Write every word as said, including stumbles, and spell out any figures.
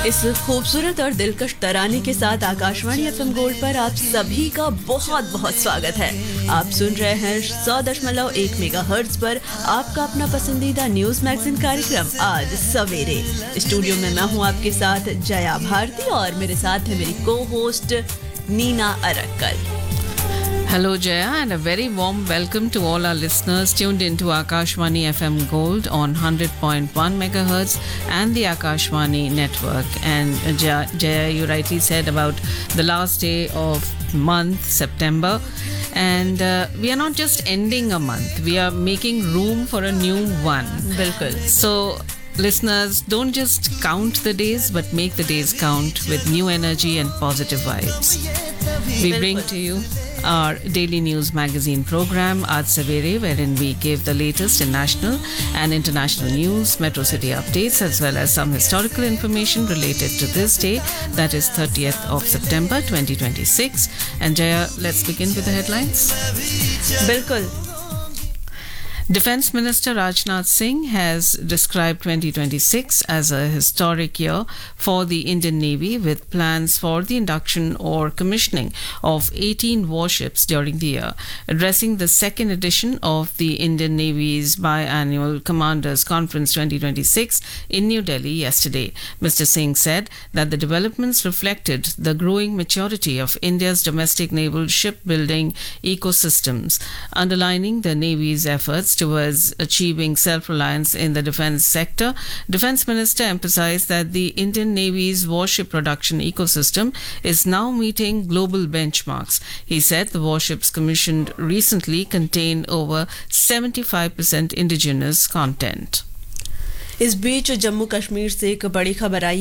इस खूबसूरत और दिलकश तराने के साथ आकाशवाणी एफएम गोल्ड पर आप सभी का बहुत बहुत स्वागत है। आप सुन रहे हैं सौ दशमलव एक मेगा हर्ट्ज पर आपका अपना पसंदीदा न्यूज मैगजीन कार्यक्रम आज सवेरे। स्टूडियो में मैं हूं आपके साथ जया भारती और मेरे साथ है मेरी को host Neena Arakkal. Hello Jaya and a very warm welcome to all our listeners tuned into Akashvani F M Gold on one hundred point one megahertz and the Akashvani network. And uh, Jaya, Jaya, you rightly said about the last day of month, September. And uh, we are not just ending a month, we are making room for a new one. बिल्कुल। So listeners, don't just count the days but make the days count with new energy and positive vibes. We bring to you our daily news magazine program Aaj Savere, wherein we give the latest in national and international news, metro city updates, as well as some historical information related to this day, that is thirtieth of September twenty twenty-six. And Jaya, let's begin with the headlines. बिल्कुल। Defence Minister Rajnath Singh has described twenty twenty-six as a historic year for the Indian Navy, with plans for the induction or commissioning of eighteen warships during the year. Addressing the second edition of the Indian Navy's biannual Commanders Conference twenty twenty-six in New Delhi yesterday, Mister Singh said that the developments reflected the growing maturity of India's domestic naval shipbuilding ecosystems, underlining the Navy's efforts towards achieving self-reliance in the defence sector. Defence Minister emphasised that the Indian Navy's warship production ecosystem is now meeting global benchmarks. He said the warships commissioned recently contain over seventy-five percent indigenous content. इस बीच जम्मू कश्मीर से एक बड़ी खबर आई